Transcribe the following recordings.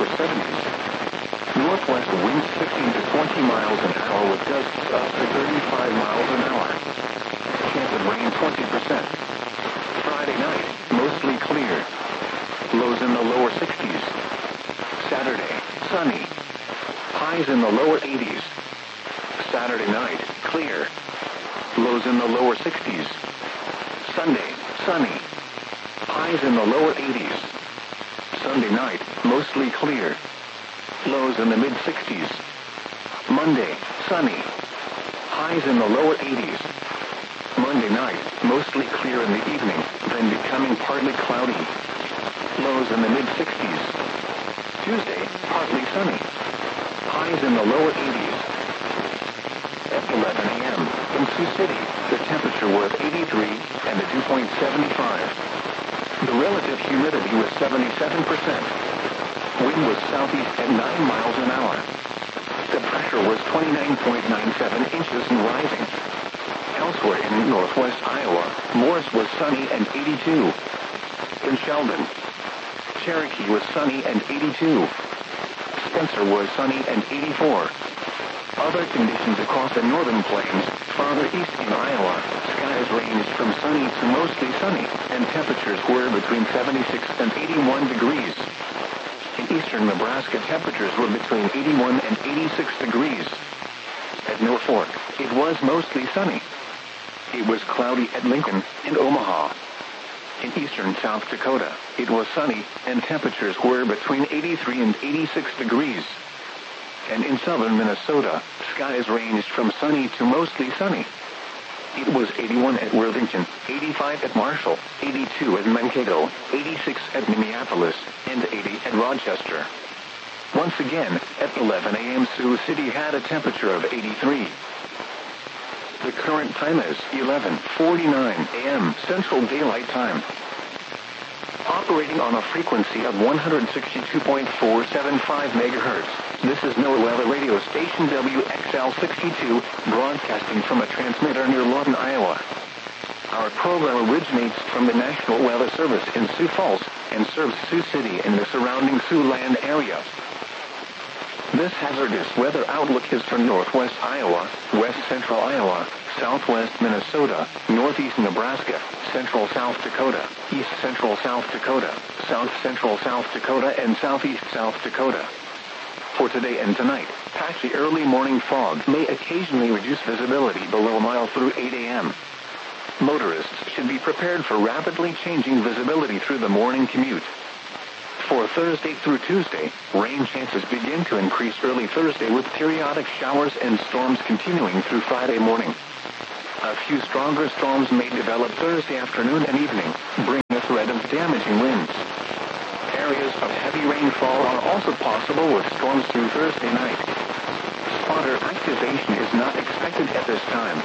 upper 70s. Northwest winds 15 to 20 miles an hour with gusts up to 35 miles an hour. Chance of rain 20%. Friday night, mostly clear. Lows in the lower 60s. Saturday, sunny. Highs in the lower 80s. Saturday night, clear. Lows in the lower 60s. Sunday, sunny. Highs in the lower 80s. Sunday night, mostly clear. Lows in the mid-60s. Monday, sunny. Highs in the lower 80s. Monday night, mostly clear in the evening, then becoming partly cloudy. Lows in the mid-60s. Tuesday, partly sunny. Highs in the lower 80s. At 11 a.m., in Sioux City, the temperature was 83 and the dew point 75. The relative humidity was 77%. Wind was southeast at 9 miles an hour. The pressure was 29.97 inches and rising. Elsewhere in northwest Iowa, Morris was sunny and 82. In Sheldon, Cherokee was sunny and 82. Spencer was sunny and 84. Other conditions across the northern plains, farther east in Iowa, skies ranged from sunny to mostly sunny, and temperatures were between 76 and 81 degrees. In eastern Nebraska, temperatures were between 81 and 86 degrees. At Mill Fork, it was mostly sunny. It was cloudy at Lincoln and Omaha. In eastern South Dakota, it was sunny, and temperatures were between 83 and 86 degrees. And in southern Minnesota, skies ranged from sunny to mostly sunny. It was 81 at Worthington, 85 at Marshall, 82 at Mankato, 86 at Minneapolis, and 80 at Rochester. Once again, at 11 a.m. Sioux City had a temperature of 83. The current time is 11:49 a.m. Central Daylight Time. Operating on a frequency of 162.475 megahertz, this is NOAA Weather Radio Station WXL62, broadcasting from a transmitter near Lawton, Iowa. Our program originates from the National Weather Service in Sioux Falls and serves Sioux City and the surrounding Siouxland area. This hazardous weather outlook is for northwest Iowa, west central Iowa, southwest Minnesota, northeast Nebraska, central South Dakota, east central South Dakota, south central South Dakota, and southeast South Dakota. For today and tonight, patchy early morning fog may occasionally reduce visibility below a mile through 8 a.m. Motorists should be prepared for rapidly changing visibility through the morning commute. For Thursday through Tuesday, rain chances begin to increase early Thursday with periodic showers and storms continuing through Friday morning. A few stronger storms may develop Thursday afternoon and evening, bringing a threat of damaging winds. Areas of heavy rainfall are also possible with storms through Thursday night. Spotter activation is not expected at this time.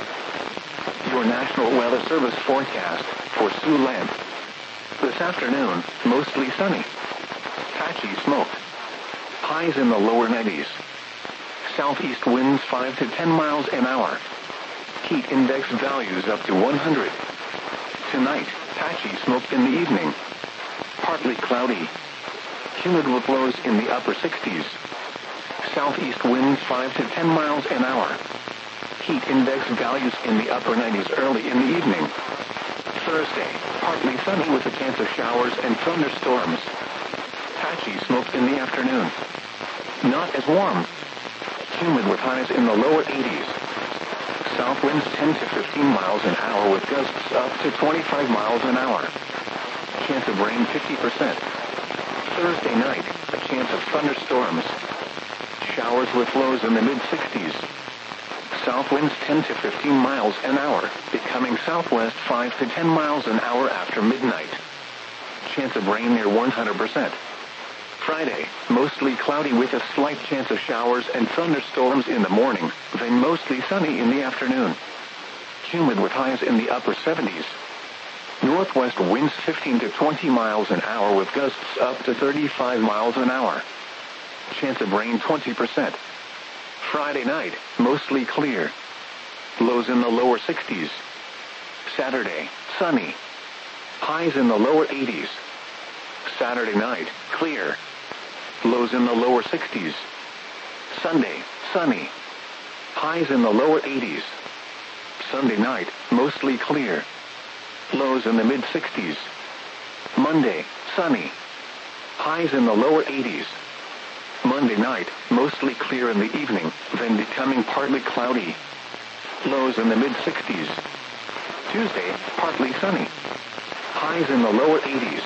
Your National Weather Service forecast for Siouxland. This afternoon, mostly sunny. Patchy smoke. Highs in the lower 90s. Southeast winds 5 to 10 miles an hour. Heat index values up to 100. Tonight, patchy smoke in the evening. Partly cloudy. Humid with lows in the upper 60s. Southeast winds 5 to 10 miles an hour. Heat index values in the upper 90s early in the evening. Thursday, partly sunny with a chance of showers and thunderstorms. Patchy smoke in the afternoon. Not as warm. Humid with highs in the lower 80s. South winds 10 to 15 miles an hour with gusts up to 25 miles an hour. Chance of rain 50%. Thursday night, a chance of thunderstorms. Showers with lows in the mid-60s. South winds 10 to 15 miles an hour, becoming southwest 5 to 10 miles an hour after midnight. Chance of rain near 100%. Friday, mostly cloudy with a slight chance of showers and thunderstorms in the morning, then mostly sunny in the afternoon. Humid with highs in the upper 70s. Northwest winds 15 to 20 miles an hour with gusts up to 35 miles an hour. Chance of rain 20%. Friday night, mostly clear. Lows in the lower 60s. Saturday, sunny. Highs in the lower 80s. Saturday night, clear. Lows in the lower 60s. Sunday, sunny. Highs in the lower 80s. Sunday night, mostly clear. Lows in the mid-60s. Monday, sunny. Highs in the lower 80s. Monday night, mostly clear in the evening, then becoming partly cloudy. Lows in the mid-60s. Tuesday, partly sunny. Highs in the lower 80s.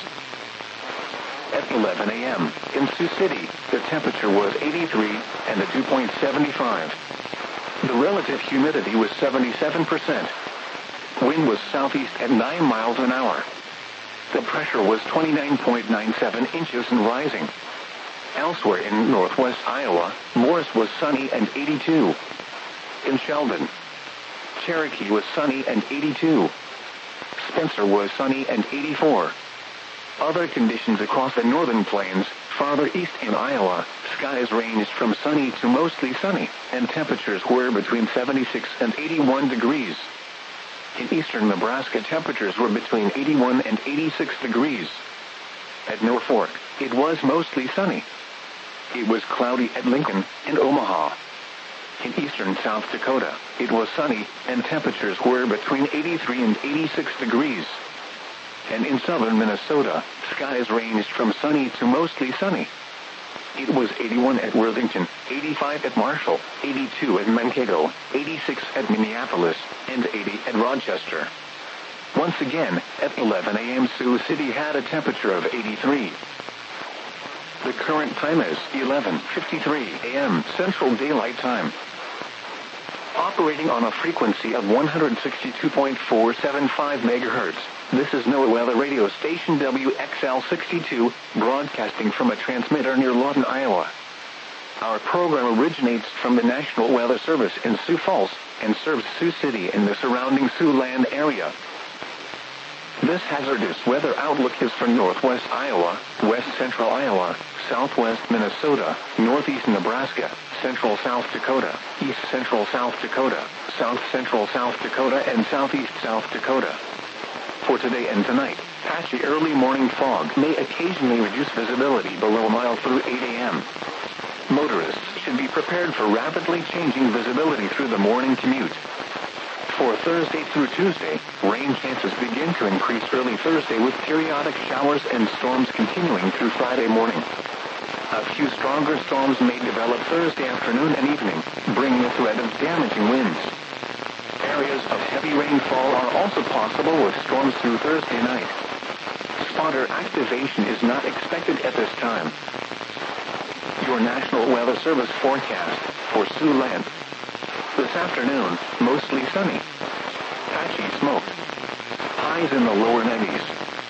At 11 a.m., in Sioux City, the temperature was 83 and the dew point 75. The relative humidity was 77%. Wind was southeast at 9 miles an hour. The pressure was 29.97 inches and rising. Elsewhere in northwest Iowa, Morris was sunny and 82. In Sheldon, Cherokee was sunny and 82. Spencer was sunny and 84. Other conditions across the northern plains, farther east in Iowa, skies ranged from sunny to mostly sunny, and temperatures were between 76 and 81 degrees. In eastern Nebraska, temperatures were between 81 and 86 degrees. At Norfolk, it was mostly sunny. It was cloudy at Lincoln and Omaha. In eastern South Dakota, it was sunny, and temperatures were between 83 and 86 degrees. And in southern Minnesota, skies ranged from sunny to mostly sunny. It was 81 at Worthington, 85 at Marshall, 82 at Mankato, 86 at Minneapolis, and 80 at Rochester. Once again, at 11 a.m. Sioux City had a temperature of 83. The current time is 11:53 a.m. Central Daylight Time. Operating on a frequency of 162.475 megahertz, this is NOAA Weather Radio Station WXL62, broadcasting from a transmitter near Lawton, Iowa. Our program originates from the National Weather Service in Sioux Falls and serves Sioux City and the surrounding Siouxland area. This hazardous weather outlook is for northwest Iowa, west central Iowa, southwest Minnesota, northeast Nebraska, central South Dakota, east central South Dakota, south central South Dakota, and southeast South Dakota. For today and tonight, patchy early morning fog may occasionally reduce visibility below a mile through 8 a.m. Motorists should be prepared for rapidly changing visibility through the morning commute. For Thursday through Tuesday, rain chances begin to increase early Thursday with periodic showers and storms continuing through Friday morning. A few stronger storms may develop Thursday afternoon and evening, bringing a threat of damaging winds. Areas of heavy rainfall are also possible with storms through Thursday night. Spotter activation is not expected at this time. Your National Weather Service forecast for Siouxland. This afternoon, mostly sunny. Patchy smoke. Highs in the lower 90s.